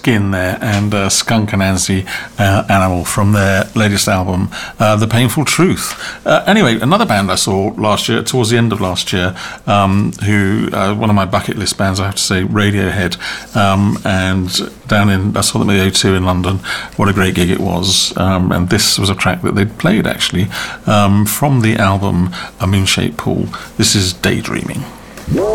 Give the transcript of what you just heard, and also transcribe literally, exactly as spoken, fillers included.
Skin there, and uh, Skunk Anansie uh, Animal from their latest album, uh, The Painful Truth. Uh, anyway, another band I saw last year, towards the end of last year, um, who, uh, one of my bucket list bands, I have to say, Radiohead, um, and down in, I saw them at the O two in London. What a great gig it was. Um, and this was a track that they'd played, actually, um, from the album A Moon-Shaped Pool. This is Daydreaming. Whoa!